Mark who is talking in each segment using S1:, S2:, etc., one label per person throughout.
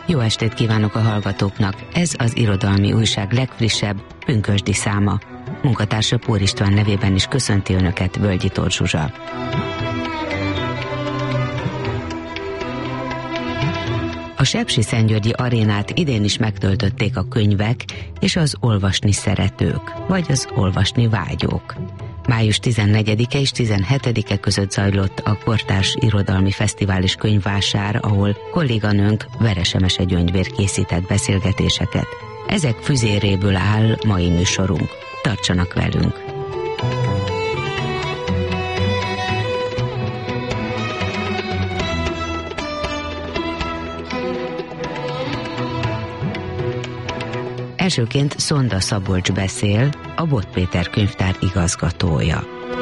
S1: Jó estét kívánok a hallgatóknak! Ez az Irodalmi Újság legfrissebb, pünkösdi száma. Munkatársa Pór István nevében is köszönti Önöket Völgyi Tóth Zsuzsa. A Sepsiszentgyörgyi arénát idén is megtöltötték a könyvek és az olvasni szeretők, vagy az olvasni vágyók. Május 14-e és 17-e között zajlott a Kortárs Irodalmi Fesztivál és Könyvvásár, ahol kolléganőnk Veresemese Gyöngyvér készített beszélgetéseket. Ezek füzéréből áll mai műsorunk. Tartsanak velünk! Elsőként Szonda Szabolcs beszél, a Bot Péter könyvtár igazgatója.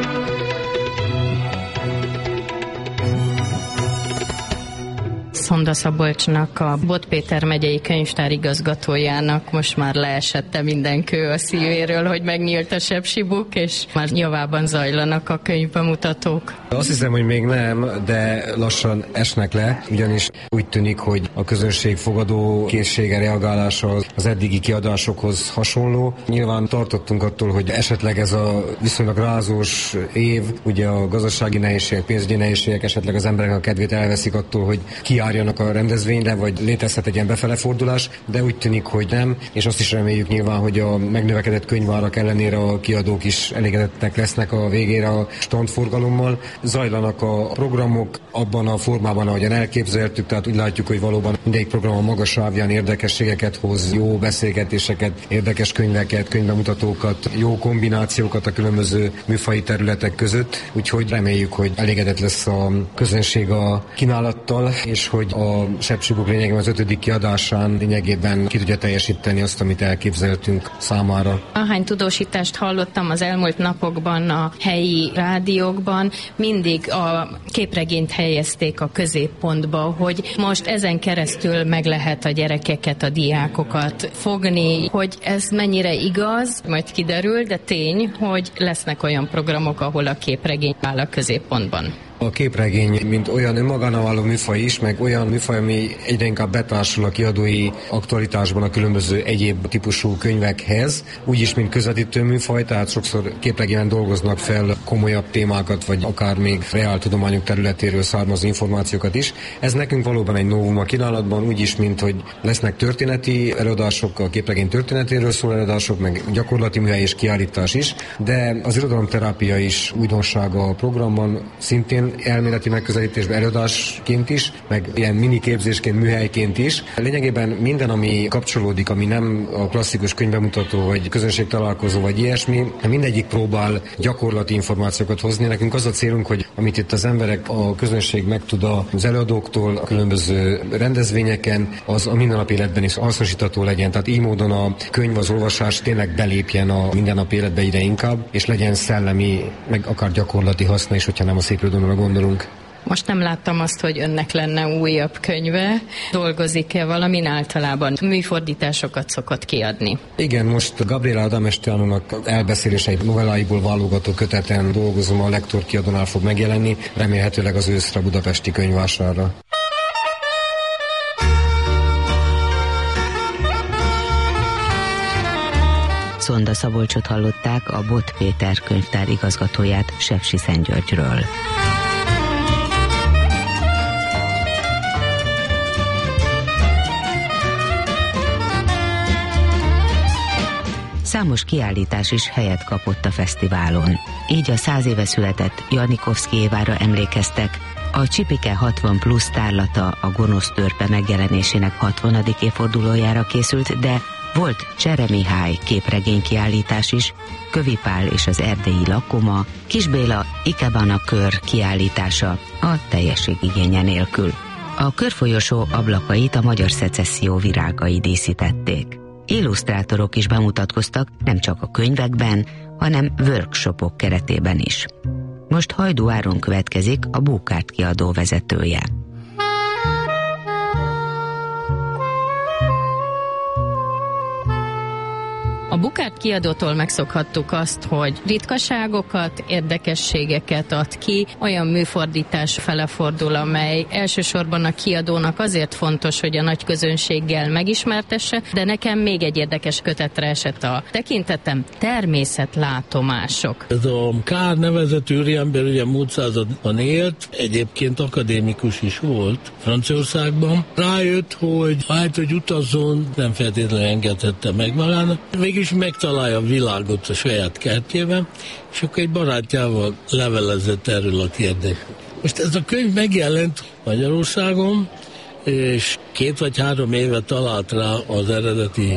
S2: Szonda Szabolcsnak, a Bot Péter megyei könyvtár igazgatójának most már leesette minden kő a szívéről, hogy megnyílt a Sepsibuk, és már javában zajlanak a könyvbemutatók.
S3: Azt hiszem, hogy még nem, de lassan esnek le, ugyanis úgy tűnik, hogy a közönség fogadó készsége, reagálása az eddigi kiadásokhoz hasonló. Nyilván tartottunk attól, hogy esetleg ez a viszonylag rázós év, ugye a gazdasági nehézségek, pénzügyi nehézségek esetleg az emberek a kedvét elveszik attól, hogy kiárjanak a rendezvényre, vagy létezhet egy ilyen befele fordulás, de úgy tűnik, hogy nem, és azt is reméljük nyilván, hogy a megnövekedett könyvárak ellenére a kiadók is elégedettek lesznek a végére a standforgalommal. Zajlanak a programok abban a formában, ahogyan elképzeltük, tehát úgy látjuk, hogy valóban mindegyik program a magas sávján érdekességeket hoz, jó beszélgetéseket, érdekes könyveket, könyvbemutatókat, jó kombinációkat a különböző műfaji területek között, úgyhogy reméljük, hogy elégedett lesz a közönség a kínálattal, és hogy a Sepsibuk lényegében az 5. kiadásán lényegében ki tudja teljesíteni azt, amit elképzeltünk számára.
S2: Ahány tudósítást hallottam az elmúlt napokban a helyi rádiókban, mindig a képregényt helyezték a középpontba, hogy most ezen keresztül meg lehet a gyerekeket, a diákokat fogni, hogy ez mennyire igaz, majd kiderül, de tény, hogy lesznek olyan programok, ahol a képregény áll a középpontban.
S3: A képregény, mint olyan önmagánál váló műfaj is, meg olyan műfaj, ami egyre inkább betársul a kiadói aktualitásban a különböző egyéb típusú könyvekhez, úgyis, mint közvetítő műfaj, tehát sokszor képregényen dolgoznak fel komolyabb témákat, vagy akár még reáltudományok területéről származó információkat is. Ez nekünk valóban egy novum a kínálatban, úgyis, mint hogy lesznek történeti előadások, a képregény történetéről szóló előadások, meg gyakorlati műhely és kiállítás is, de az irodalomterápia is újdonsága a programban, szintén elméleti megközelítésben előadásként is, meg ilyen mini képzésként, műhelyként is. Lényegében minden, ami kapcsolódik, ami nem a klasszikus könyvbemutató, vagy közönség találkozó, vagy ilyesmi, mindegyik próbál gyakorlati információkat hozni. Nekünk az a célunk, hogy amit itt az emberek, a közönség megtud az előadóktól, a különböző rendezvényeken, az a mindennapi életben is hasznosítható legyen. Tehát így módon a könyv, az olvasás tényleg belépjen a mindennapi életbe ide inkább, és legyen szellemi, meg akár gyakorlati haszna is, hogyha nem a szép irodalomra gondolunk.
S2: Most nem láttam azt, hogy önnek lenne újabb könyve. Dolgozik-e valamin? Általában műfordításokat szokott kiadni?
S3: Igen, most Gabriela Adamestyánónak elbeszélései novelláiból válogató köteten dolgozom, a Lektor kiadónál fog megjelenni, remélhetőleg az őszre budapesti könyvvásárra.
S1: Szonda Szabolcsot hallották, a Bot Péter könyvtár igazgatóját Sepsiszentgyörgyről. Számos kiállítás is helyet kapott a fesztiválon. Így a 100 éve született Janikovszky Évára emlékeztek, a Csipike 60 plusz tárlata a Gonosz törpe megjelenésének 60. évfordulójára készült, de volt Csere Mihály képregénykiállítás is, Kövi Pál és az erdélyi lakoma, Kis Béla Ikebana kör kiállítása a teljességigénye nélkül. A körfolyosó ablakait a magyar szecesszió virágai díszítették. Illusztrátorok is bemutatkoztak nem csak a könyvekben, hanem workshopok keretében is. Most Hajdú Áron következik, a Bókárt kiadó vezetője.
S2: A Bukát kiadótól megszokhattuk azt, hogy ritkaságokat, érdekességeket ad ki, olyan műfordítás fele fordul, amely elsősorban a kiadónak azért fontos, hogy a nagy közönséggel megismertesse, de nekem még egy érdekes kötetre esett a tekintetem, természetlátomások.
S4: Ez a Kár nevezetű úriember ugye múlt században élt, egyébként akadémikus is volt Franciaországban. Rájött, hogy utazzon, nem feltétlenül engedhette meg magának. Mégis megtalálja a világot a saját kertjében, és akkor egy barátjával levelezett erről a kérdésről. Most ez a könyv megjelent Magyarországon, és 2 vagy 3 éve talált rá az eredeti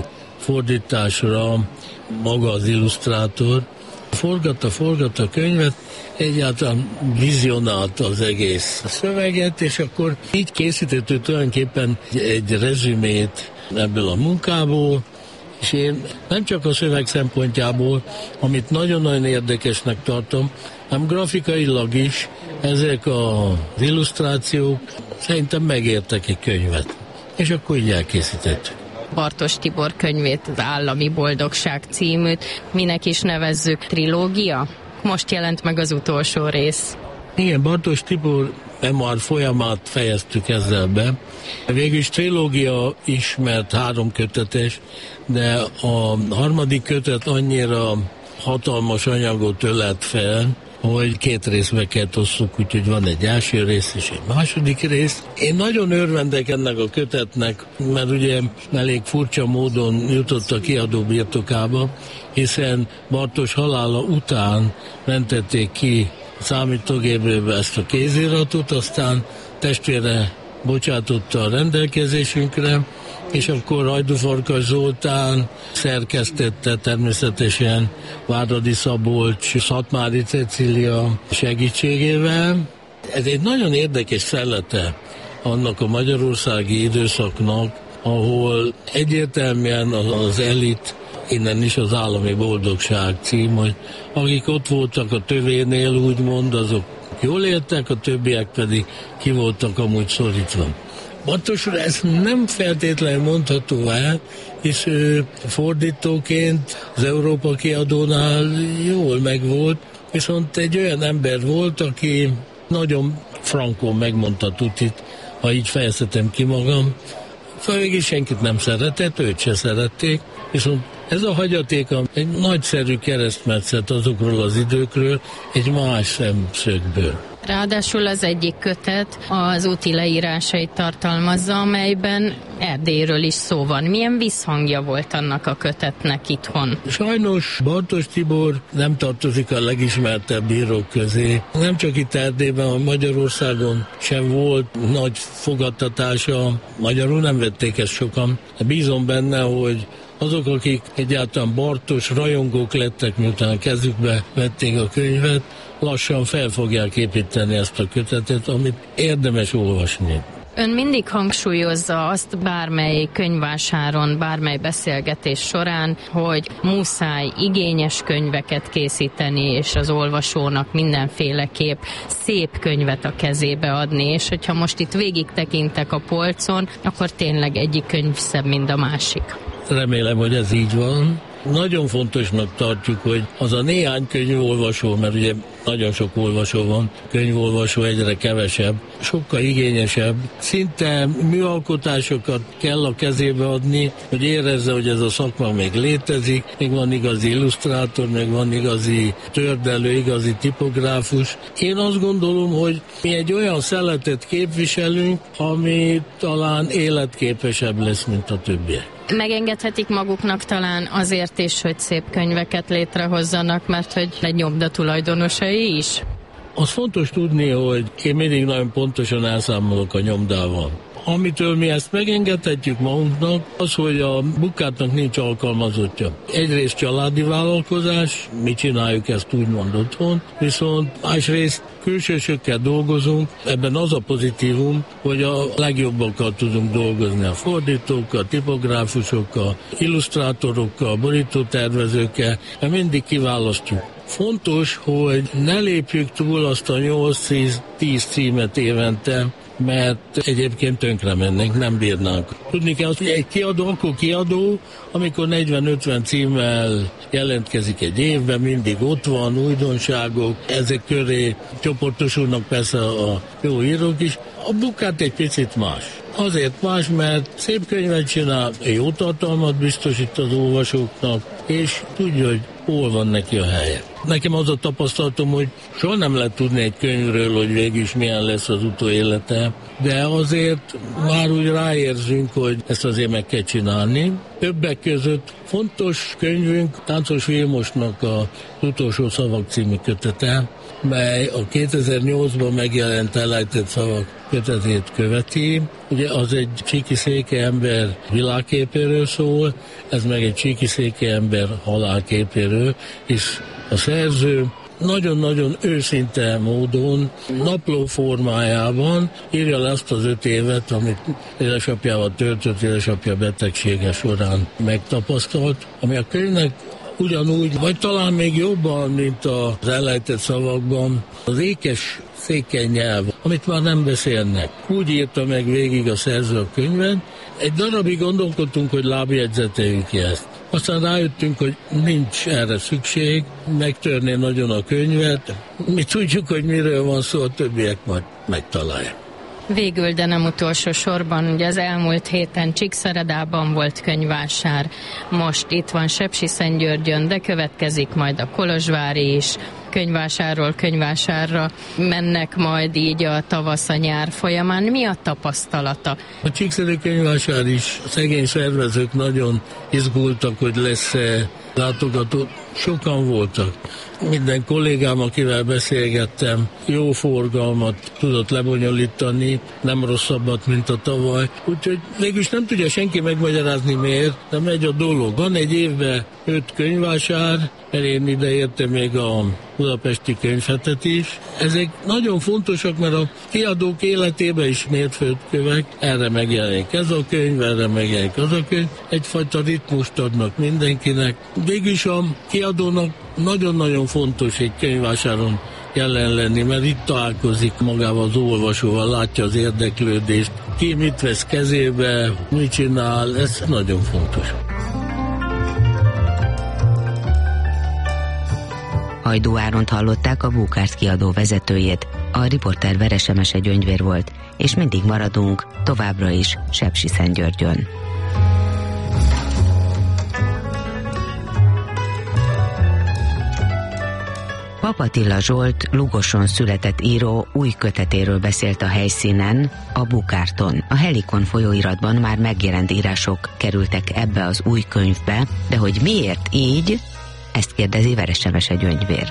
S4: fordításra maga az illusztrátor. Forgatta a könyvet, egyáltalán vizionálta az egész szöveget, és akkor így készített tulajdonképpen egy rezümét ebből a munkából, és én nem csak a szöveg szempontjából, amit nagyon-nagyon érdekesnek tartom, hanem grafikailag is ezek az illusztrációk szerintem megértek egy könyvet. És akkor így elkészítettük.
S2: Bartos Tibor könyvét, az Állami Boldogság címűt, minek is nevezzük, trilógia? Most jelent meg az utolsó rész.
S4: Igen, Bartos Tibor memoár folyamát fejeztük ezzel be. Végülis trilógia is, mert 3 kötetes, de a 3. kötet annyira hatalmas anyagot ölelt fel, hogy 2 részbe kell osszuk, úgyhogy van egy első rész és egy második rész. Én nagyon örvendek ennek a kötetnek, mert ugye elég furcsa módon jutott a kiadó birtokába, hiszen Bartos halála után mentették ki számítógépről ezt a kéziratot, aztán testvére bocsátotta a rendelkezésünkre, és akkor Hajdúfarkas Zoltán szerkesztette természetesen Váradi Szabolcs, Szatmári Cecília segítségével. Ez egy nagyon érdekes szellete annak a magyarországi időszaknak, ahol egyértelműen az elit, innen is az Állami Boldogság cím, hogy akik ott voltak a tövénél, úgymond, azok jól éltek, a többiek pedig ki voltak amúgy szorítva. Bartosra ez nem feltétlenül mondható el, hisz ő fordítóként az Európa kiadónál jól megvolt, viszont egy olyan ember volt, aki nagyon frankon megmondta tutit, ha így fejezhetem ki magam. Végig senkit nem szeretett, őt se szerették, viszont ez a hagyatéka egy nagyszerű keresztmetszet azokról az időkről, egy más szemszögből.
S2: Ráadásul az egyik kötet az úti leírásait tartalmazza, amelyben Erdélyről is szó van. Milyen visszhangja volt annak a kötetnek itthon?
S4: Sajnos Bartos Tibor nem tartozik a legismertebb írók közé. Nem csak itt Erdélyben, hanem Magyarországon sem volt nagy fogadtatása. Magyarul nem vették ezt sokan. Bízom benne, hogy azok, akik egyáltalán Bartos rajongók lettek, miután a kezükbe vették a könyvet, lassan fel fogják építeni ezt a kötetet, amit érdemes olvasni.
S2: Ön mindig hangsúlyozza azt bármely könyvvásáron, bármely beszélgetés során, hogy muszáj igényes könyveket készíteni, és az olvasónak mindenféleképp szép könyvet a kezébe adni, és hogyha most itt végig tekintek a polcon, akkor tényleg egyik könyv szebb, mint a másik.
S4: Remélem, hogy ez így van. Nagyon fontosnak tartjuk, hogy az a néhány könyvolvasó, mert ugye nagyon sok olvasó van, könyvolvasó egyre kevesebb, sokkal igényesebb. Szinte műalkotásokat kell a kezébe adni, hogy érezze, hogy ez a szakma még létezik, még van igazi illusztrátor, még van igazi tördelő, igazi tipográfus. Én azt gondolom, hogy mi egy olyan szeletet képviselünk, ami talán életképesebb lesz, mint a többiek.
S2: Megengedhetik maguknak talán azért is, hogy szép könyveket létrehozzanak, mert hogy egy nyomda tulajdonosai is?
S4: Az fontos tudni, hogy én mindig nagyon pontosan elszámolok a nyomdával. Amitől mi ezt megengedhetjük magunknak, az, hogy a Bukátnak nincs alkalmazottja. Egyrészt családi vállalkozás, mi csináljuk ezt úgymond otthon, viszont másrészt külsősökkel dolgozunk, ebben az a pozitívum, hogy a legjobbakkal tudunk dolgozni, a fordítókkal, tipográfusokkal, illusztrátorokkal, borítótervezőkkel, mert mindig kiválasztjuk. Fontos, hogy ne lépjük túl azt a 8-10 címet évente, mert egyébként tönkre mennénk, nem bírnánk. Tudni kell, hogy egy kiadó, akkor kiadó, amikor 40-50 címmel jelentkezik egy évben, mindig ott van, újdonságok, ezek köré csoportosulnak persze a jó írók is. A Bukát egy picit más. Azért más, mert szép könyvet csinál, jó tartalmat biztosít az olvasóknak, és tudja, hogy hol van neki a helye. Nekem az a tapasztalatom, hogy soha nem lehet tudni egy könyvről, hogy végül is milyen lesz az utóélete, de azért már úgy ráérzünk, hogy ezt azért meg kell csinálni. Többek között fontos könyvünk Táncos Vilmosnak az Utolsó szavak című kötete, mely a 2008-ban megjelent Elejtett szavak kötetét követi. Ugye az egy csíkiszéke ember világképéről szól, ez meg egy csíkiszéke ember halálképéről, és a szerző nagyon-nagyon őszinte módon, napló formájában írja le azt az 5 évet, amit édesapjával töltött, édesapja betegsége során megtapasztalt, ami a könyvnek ugyanúgy, vagy talán még jobban, mint az Elejtett szavakban, az ékes székely nyelv, amit már nem beszélnek. Úgy írta meg végig a szerző a könyvet. Egy darabig gondolkodtunk, hogy lábjegyzeteljük ki ezt. Aztán rájöttünk, hogy nincs erre szükség, megtörné nagyon a könyvet. Mi tudjuk, hogy miről van szó, a többiek majd megtalálják.
S2: Végül, de nem utolsó sorban, ugye az elmúlt héten Csíkszeredában volt könyvvásár, most itt van Sepsiszentgyörgyön, de következik majd a Kolozsvári is, könyvvásárról könyvvásárra mennek majd így a tavasz-nyár folyamán. Mi a tapasztalata?
S4: A csíkszeredi könyvvásár is, a szegény szervezők nagyon izgultak, hogy lesz-e látogató. Sokan voltak. Minden kollégám, akivel beszélgettem, jó forgalmat tudott lebonyolítani, nem rosszabbat, mint a tavaly. Úgyhogy végülis nem tudja senki megmagyarázni miért, de megy a dolog. Van egy évben 5 könyvvásár, mert én ide értem még a budapesti könyvhetet is. Ezek nagyon fontosak, mert a kiadók életében is mérföldkövek. Erre megjelenik ez a könyv, erre megjelenik az a könyv. Egyfajta ritmust adnak mindenkinek. Végülis a kiadónak nagyon-nagyon fontos egy könyvvásáron jelen lenni, mert itt találkozik magával az olvasóval, látja az érdeklődést, ki mit vesz kezébe, mit csinál, ez nagyon fontos.
S1: Hajdú Áront hallották, a Búkárt kiadó vezetőjét. A riporter Veresemese Gyöngyvér volt, és mindig maradunk továbbra is Sepsiszentgyörgyön. Pap Attila Zsolt Lugoson született író új kötetéről beszélt a helyszínen, a Bukárton. A Helikon folyóiratban már megjelent írások kerültek ebbe az új könyvbe, de hogy miért így, ezt kérdezi Veresemese Gyöngyvér.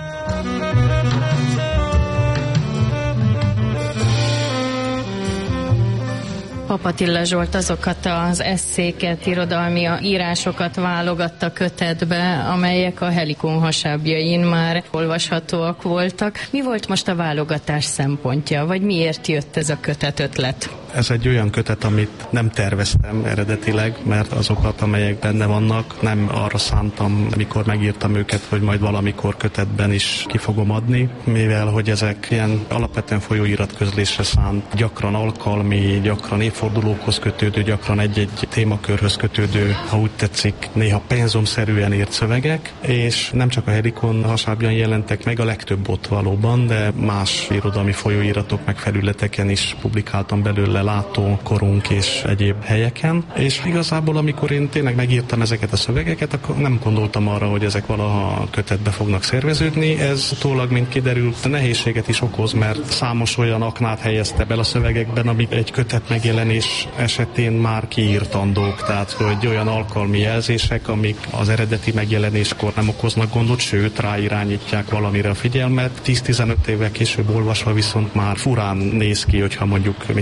S2: Pap Attila Zsolt azokat az esszéket, irodalmi írásokat válogatta kötetbe, amelyek a Helikon hasábjain már olvashatóak voltak. Mi volt most a válogatás szempontja, vagy miért jött ez a kötet ötlet?
S5: Ez egy olyan kötet, amit nem terveztem eredetileg, mert azokat, amelyek benne vannak, nem arra szántam, mikor megírtam őket, hogy majd valamikor kötetben is ki fogom adni, mivel hogy ezek ilyen alapvetően folyóiratközlésre szánt, gyakran alkalmi, gyakran évfordulókhoz kötődő, gyakran egy-egy témakörhöz kötődő, ha úgy tetszik, néha penzumszerűen írt szövegek, és nem csak a Helikon hasábján jelentek meg, a legtöbb ott valóban, de más irodalmi folyóiratok meg felületeken is publikáltam belőle, látókorunk és egyéb helyeken, és igazából amikor én tényleg megírtam ezeket a szövegeket, akkor nem gondoltam arra, hogy ezek valaha kötetbe fognak szerveződni. Ez utólag, mint kiderült, nehézséget is okoz, mert számos olyan aknát helyezte be a szövegekben, amit egy kötet megjelenés esetén már kiírtandók, tehát hogy olyan alkalmi jelzések, amik az eredeti megjelenéskor nem okoznak gondot, sőt ráirányítják valamire a figyelmet. 10-15 évvel később olvasva viszont már furán néz ki, hogyha mondjuk, mit tudom én,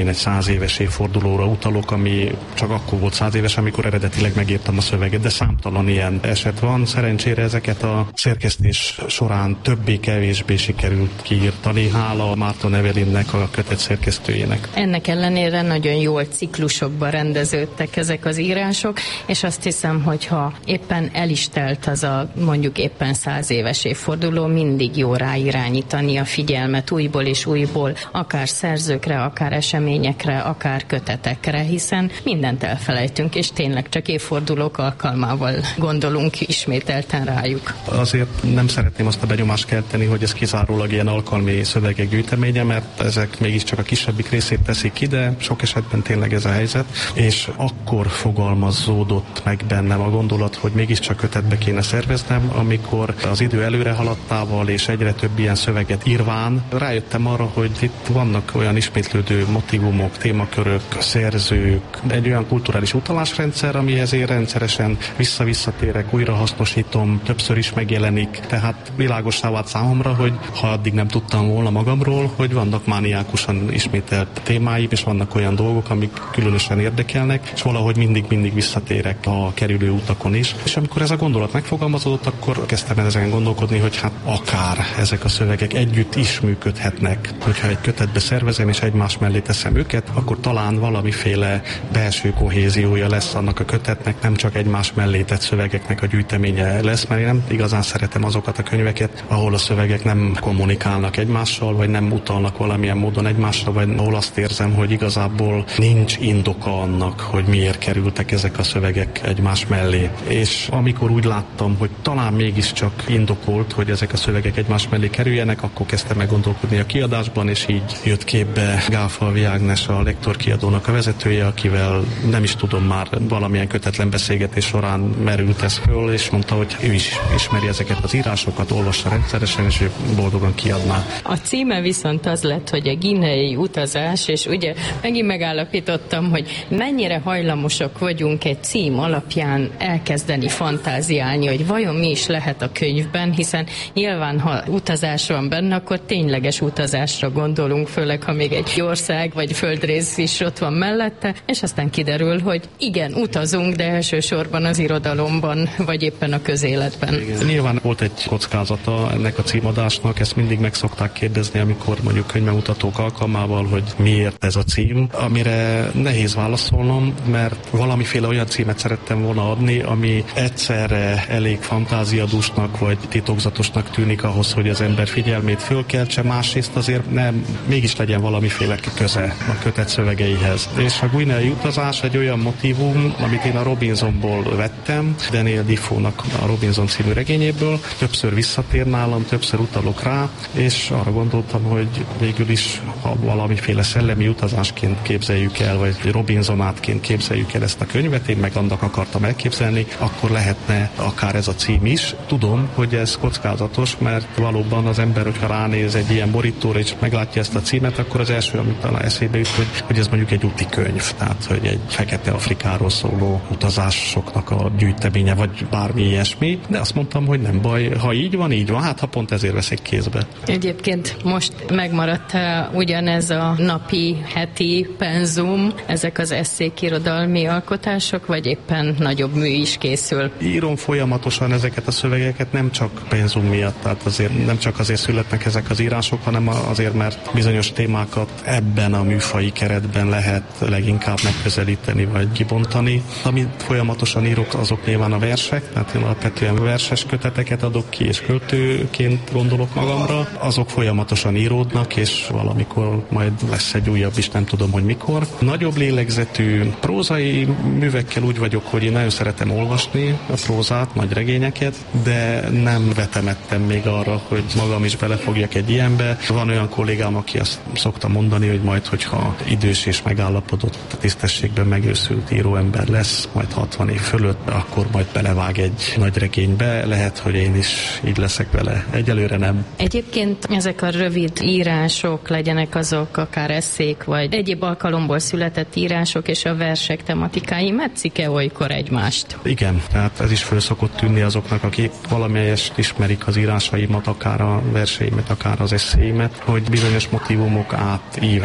S5: én egy 100 éves évfordulóra utalok, ami csak akkor volt 100 éves, amikor eredetileg megírtam a szöveget, de számtalan ilyen eset van. Szerencsére ezeket a szerkesztés során többé-kevésbé sikerült kiírtani, hála Márton Evelinnek, a kötet szerkesztőjének.
S2: Ennek ellenére nagyon jól ciklusokba rendeződtek ezek az írások, és azt hiszem, hogyha éppen el is telt az a mondjuk éppen 100 éves évforduló, mindig jó ráirányítani a figyelmet újból és újból, akár szerzőkre, akár eseményekre, akár kötetekre, hiszen mindent elfelejtünk, és tényleg csak évfordulók alkalmával gondolunk ismételten rájuk.
S5: Azért nem szeretném azt a benyomást kelteni, hogy ez kizárólag ilyen alkalmi szövegek gyűjteménye, mert ezek mégiscsak a kisebbik részét teszik ki, de sok esetben tényleg ez a helyzet, és akkor fogalmazódott meg bennem a gondolat, hogy mégiscsak kötetbe kéne szerveznem, amikor az idő előre haladtával és egyre több ilyen szöveget írván rájöttem arra, hogy itt vannak olyan ismétlődő motivumok, témakörök, szerzők, egy olyan kulturális utalásrendszer, amihez én rendszeresen visszatérek, újra hasznosítom, többször is megjelenik, tehát világossá vált számomra, hogy ha addig nem tudtam volna magamról, hogy vannak mániákusan ismételt témáim, és vannak olyan dolgok, amik különösen érdekelnek, és valahogy mindig visszatérek a kerülő utakon is. És amikor ez a gondolat megfogalmazódott, akkor kezdtem ezen gondolkodni, hogy hát akár ezek a szövegek együtt is működhetnek. Hogyha egy kötetbe szervezem és egymás mellé teszem őket, akkor talán valamiféle belső kohéziója lesz annak a kötetnek, nem csak egymás mellé tett szövegeknek a gyűjteménye lesz, mert én nem igazán szeretem azokat a könyveket, ahol a szövegek nem kommunikálnak egymással, vagy nem utalnak valamilyen módon egymásra, vagy ahol azt érzem, hogy igazából nincs indoka annak, hogy miért kerültek ezek a szövegek egymás mellé. És amikor úgy láttam, hogy talán mégiscsak indokolt, hogy ezek a szövegek egymás mellé kerüljenek, akkor kezdtem meg gondolkodni a kiadásban, és így jött képbe Gálfalvi Ágnes, a Lektor kiadónak a vezetője, akivel nem is tudom, már valamilyen kötetlen beszélgetés során merült ez föl, és mondta, hogy ő is ismeri ezeket az írásokat, olvassa rendszeresen, és ő boldogan kiadná.
S2: A címe viszont az lett, hogy a guineai utazás, és ugye megint megállapítottam, hogy mennyire hajlamosak vagyunk egy cím alapján elkezdeni fantáziálni, hogy vajon mi is lehet a könyvben, hiszen nyilván, ha utazás van benne, akkor tényleges utazásra gondolunk, főleg, ha még egy ország vagy földrész is ott van mellette, és aztán kiderül, hogy igen, utazunk, de elsősorban az irodalomban, vagy éppen a közéletben.
S5: Igen. Nyilván volt egy kockázata ennek a címadásnak, ezt mindig meg szokták kérdezni, amikor mondjuk könyvbemutatók alkalmával, hogy miért ez a cím, amire nehéz válaszolnom, mert valamiféle olyan címet szerettem volna adni, ami egyszerre elég fantáziadúsnak vagy titokzatosnak tűnik ahhoz, hogy az ember figyelmét fölkeltse, másrészt azért nem, mégis legyen valamiféle köze a kötet szövegeihez. És a guineai utazás egy olyan motívum, amit én a Robinsonból vettem, Daniel Defoe-nak a Robinson című regényéből, többször visszatér nálam, többször utalok rá, és arra gondoltam, hogy végül is, ha valamiféle szellemi utazásként képzeljük el, vagy Robinsonátként képzeljük el ezt a könyvet, én meg annak akartam elképzelni, akkor lehetne akár ez a cím is. Tudom, hogy ez kockázatos, mert valóban az ember, hogyha ránéz egy ilyen borítóra és meglátja ezt a címet, akkor az első, amit talán eszébe jut, hogy ez mondjuk egy úti könyv, tehát hogy egy fekete Afrikáról szóló utazásoknak a gyűjteménye, vagy bármi ilyesmi, de azt mondtam, hogy nem baj, ha így van, hát ha pont ezért veszek kézbe.
S2: Egyébként most megmaradt ugyanez a napi, heti penzum, ezek az esszék, irodalmi alkotások, vagy éppen nagyobb mű is készül?
S5: Írom folyamatosan ezeket a szövegeket, nem csak penzum miatt, tehát azért nem csak azért születnek ezek az írások, hanem azért, mert bizonyos témákat ebben a műfaji keretben lehet leginkább megközelíteni vagy kibontani. Amit folyamatosan írok, azok nyilván a versek, tehát én alapvetően verses köteteket adok ki, és költőként gondolok magamra. Azok folyamatosan íródnak, és valamikor majd lesz egy újabb is, nem tudom, hogy mikor. Nagyobb lélegzetű prózai művekkel úgy vagyok, hogy én nagyon szeretem olvasni a prózát, nagy regényeket, de nem vetemettem még arra, hogy magam is belefogjak egy ilyenbe. Van olyan kollégám, aki azt szokta mondani, hogy majd, hogyha idős és megállapodott, tisztességben megőszült íróember lesz, majd 60 év fölött, akkor majd belevág egy nagy regénybe. Lehet, hogy én is így leszek vele. Egyelőre nem.
S2: Egyébként ezek a rövid írások, legyenek azok akár esszék, vagy egyéb alkalomból született írások és a versek tematikái metszik-e olykor egymást?
S5: Igen, tehát ez is föl szokott tűnni azoknak, akik valamelyest ismerik az írásaimat, akár a verseimet, akár az eszéimet, hogy bizonyos motívumok átívelnek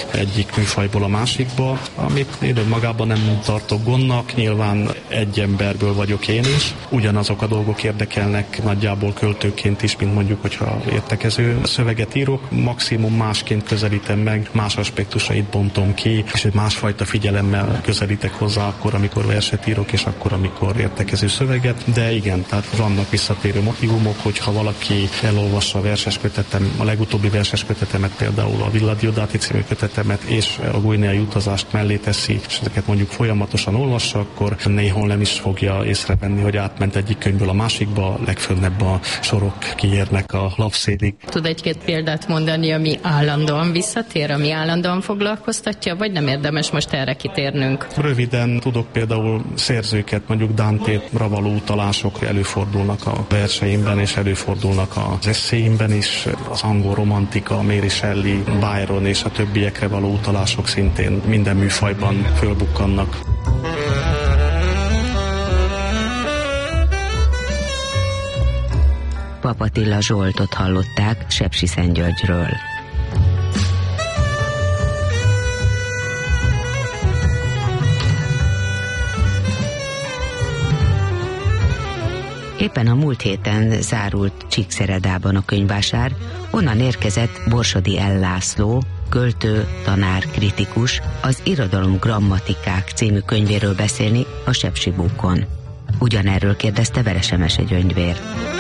S5: átmentek egyik műfajból a másikba, amit én önmagában nem tartok gondnak, nyilván egy emberből vagyok én is. Ugyanazok a dolgok érdekelnek nagyjából költőként is, mint mondjuk, hogyha értekező szöveget írok, maximum másként közelítem meg, más aspektusait bontom ki, és egy másfajta figyelemmel közelítek hozzá akkor, amikor verset írok, és akkor, amikor értekező szöveget, de igen, tehát vannak visszatérő motivumok, hogyha valaki elolvassa a verses kötetem, a legutóbbi verses kötetemet, például a Villa Diodati című kötetemet, és a guineai utazást mellé teszi, és ezeket mondjuk folyamatosan olvassa, akkor néhol nem is fogja észrevenni, hogy átment egyik könyvből a másikba, legfönnebb a sorok kiérnek a lapszélig.
S2: Tud egy-két példát mondani, ami állandóan visszatér, ami állandóan foglalkoztatja, vagy nem érdemes most erre kitérnünk?
S5: Röviden tudok például szerzőket, mondjuk Dante-ra való utalások előfordulnak a verseimben, és előfordulnak az eszéimben is, az angol romantika, Mary Shelley, Byron és a többiekre való utalások szintén minden műfajban fölbukkannak.
S1: Pap Attila Zsoltot hallották Sepsiszentgyörgyről. Éppen a múlt héten zárult Csíkszeredában a könyvvásár, onnan érkezett Borsodi L. László, költő, tanár, kritikus, az Irodalom Grammatikák című könyvéről beszélni a Sepsibúkon. Ugyanerről kérdezte Veresemese Gyöngyvér.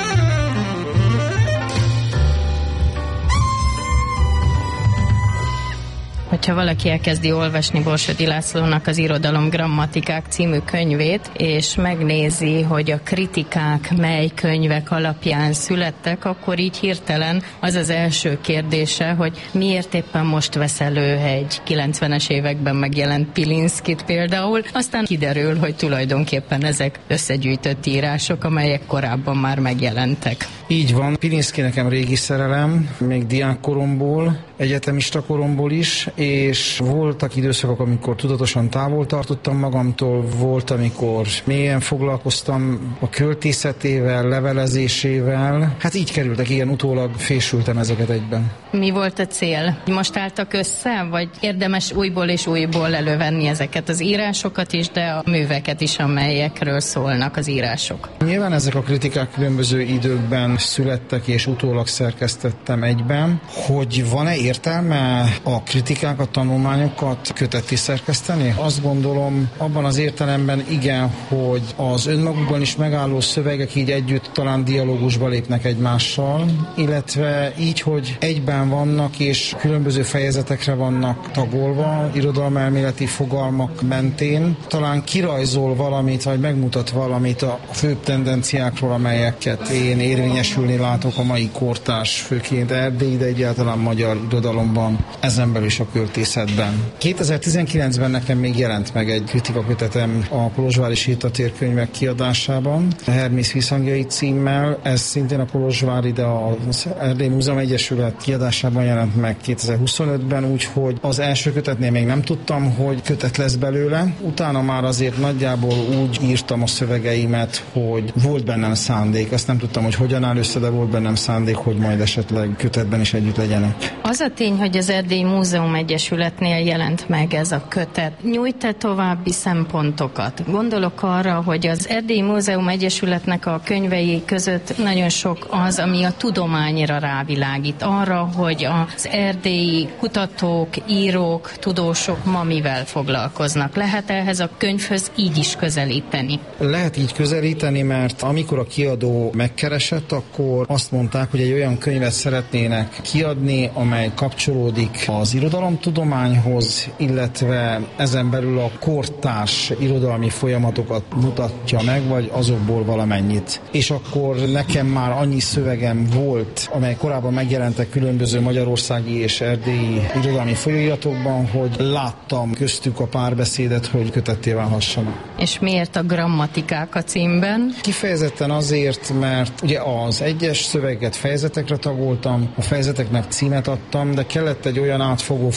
S2: Hogyha valaki elkezdi olvasni Borsodi Lászlónak az Irodalom Grammatikák című könyvét, és megnézi, hogy a kritikák mely könyvek alapján születtek, akkor így hirtelen az az első kérdése, hogy miért éppen most vesz elő egy 90-es években megjelent Pilinszkit például. Aztán kiderül, hogy tulajdonképpen ezek összegyűjtött írások, amelyek korábban már megjelentek.
S6: Így van, Pilinszki nekem régi szerelem, még diákkoromból, egyetemista koromból is, és voltak időszakok, amikor tudatosan távol tartottam magamtól, volt, amikor mélyen foglalkoztam a költészetével, levelezésével. Hát így kerültek, ilyen utólag fésültem ezeket egyben.
S2: Mi volt a cél? Most álltak össze, vagy érdemes újból és újból elővenni ezeket az írásokat is, de a műveket is, amelyekről szólnak az írások?
S6: Nyilván ezek a kritikák különböző időkben születtek, és utólag szerkesztettem egyben. Hogy van-e értelme a kritikákat, tanulmányokat kötetté szerkeszteni? Azt gondolom, abban az értelemben igen, hogy az önmagukban is megálló szövegek így együtt talán dialógusba lépnek egymással, illetve így, hogy egyben vannak és különböző fejezetekre vannak tagolva, irodalomelméleti fogalmak mentén, talán kirajzol valamit, vagy megmutat valamit a főbb tendenciákról, amelyeket én érvényesülni látok a mai kortárs, főként erdélyi, de egyáltalán magyar irodalomban, ezen belül is a költészetben. 2019-ben nekem még jelent meg egy kritikakötetem a Kolozsvári sétatérkönyvek kiadásában, a Hermész visszhangjai címmel. Ez szintén a Kolozsvári, de az Erdélyi Múzeum Egyesület kiadásában jelent meg 2025-ben, úgyhogy az első kötetnél még nem tudtam, hogy kötet lesz belőle. Utána már azért nagyjából úgy írtam a szövegeimet, hogy volt bennem szándék. Azt nem tudtam, hogy hogyan áll össze, de volt bennem szándék, hogy majd esetleg kötetben is együtt legyenek.
S2: Az a tény, hogy az Erdélyi Múzeum Egyesületnél jelent meg ez a kötet, nyújt-e további szempontokat? Gondolok arra, hogy az Erdélyi Múzeum Egyesületnek a könyvei között nagyon sok az, ami a tudományra rávilágít, arra, hogy az erdélyi kutatók, írók, tudósok ma mivel foglalkoznak. Lehet ehhez a könyvhöz így is közelíteni?
S6: Lehet így közelíteni, mert amikor a kiadó megkeresett, akkor azt mondták, hogy egy olyan könyvet szeretnének kiadni, amely kapcsolódik az irodalomtudományhoz, illetve ezen belül a kortárs irodalmi folyamatokat mutatja meg, vagy azokból valamennyit. És akkor nekem már annyi szövegem volt, amely korábban megjelentek különböző magyarországi és erdélyi irodalmi folyóiratokban, hogy láttam köztük a párbeszédet, hogy kötetté válhassanak.
S2: És miért a grammatikák a címben?
S6: Kifejezetten azért, mert ugye az egyes szöveget fejezetekre tagoltam, a fejezeteknek címet adtam, de kellett egy olyan átfogó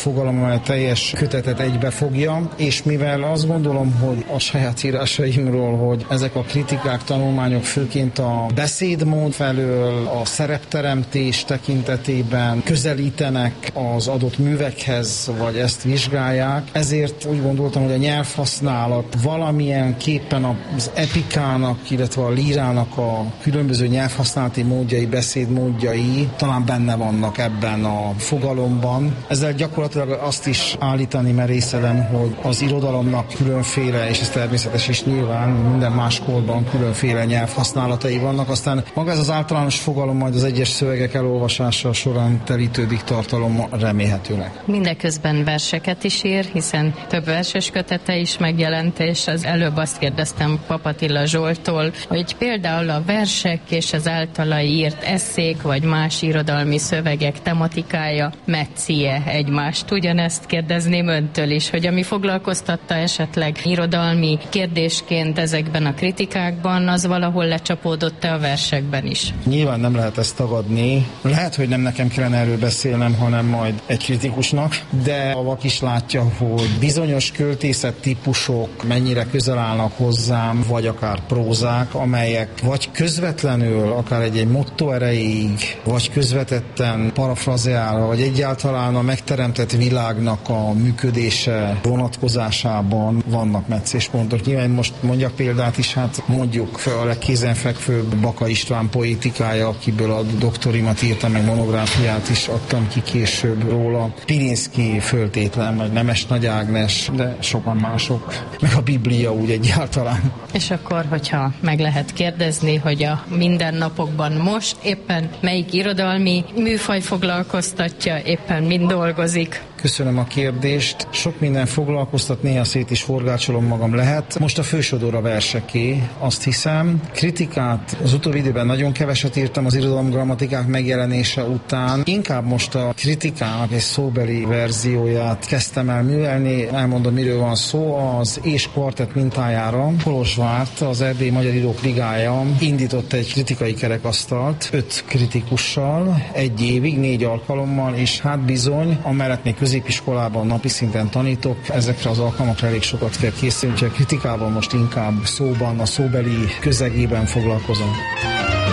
S6: fogalom, amely a teljes kötetet egybefogja, és mivel azt gondolom, hogy a saját írásaimról, hogy ezek a kritikák, tanulmányok főként a beszédmód felől, a szerepteremtés tekintetében közelítenek az adott művekhez, vagy ezt vizsgálják, ezért úgy gondoltam, hogy a nyelvhasználat valamilyen képpen az epikának, illetve a lírának a különböző nyelvhasználati módjai, beszédmódjai talán benne vannak ebben a fogalomban. Ezzel gyakorlatilag azt is állítani merészelem, hogy az irodalomnak különféle, és ez természetes is nyilván, minden más korban különféle nyelvhasználatai vannak, aztán maga ez az általános fogalom majd az egyes szövegek elolvasása során telítődik tartalommal remélhetőleg.
S2: Mindeközben verseket is ír, hiszen több verses kötete is megjelent, és az előbb azt kérdeztem Papp Attila Zsolttól, hogy például a versek és az általa írt esszék, vagy más irodalmi szövegek tematikája metszi-e egymást? Ugyanezt kérdezném öntől is, hogy ami foglalkoztatta esetleg irodalmi kérdésként ezekben a kritikákban, az valahol lecsapódott-e a versekben is?
S6: Nyilván nem lehet ezt tagadni. Lehet, hogy nem nekem kellene erről beszélnem, hanem majd egy kritikusnak, de a vak is látja, hogy bizonyos költészet típusok mennyire közel állnak hozzám, vagy akár prózák, amelyek vagy közvetlenül, akár egy motto erejéig, vagy közvetetten parafrazeálva, vagy egyáltalán a megteremtett világnak a működése vonatkozásában vannak meccéspontok. Nyilván most mondjak példát is, hát mondjuk a legkézenfekvőbb Baka István poétikája, akiből a doktorimat írtam, meg monográfiát is adtam ki később róla. Pirinszky föltétlen, meg Nemes Nagy Ágnes, de sokan mások, meg a Biblia úgy egyáltalán.
S2: És akkor, hogyha meg lehet kérdezni, hogy a mindennapokban most éppen melyik irodalmi műfaj foglalkoztatja, éppen mind dolgozik?
S6: Köszönöm a kérdést. Sok minden foglalkoztat, néha szét is forgácsolom magam lehet. Most a fősodor a verseké, azt hiszem. Kritikát az utóbbi időben nagyon keveset írtam az irodalomgrammatikák megjelenése után. Inkább most a kritikának egy szóbeli verzióját kezdtem el művelni. Elmondom, miről van szó. Az és kvartett mintájára Kolozsvárt, az Erdélyi Magyar Írók Ligája indított egy kritikai kerekasztalt 5 kritikussal, 1 évig, 4 alkalommal, és hát bizony, amellett még középiskolában napi szinten tanítok, ezekre az alkalmakra elég sokat kell készülni, úgyhogy a kritikával most inkább szóban, a szóbeli közegében foglalkozom.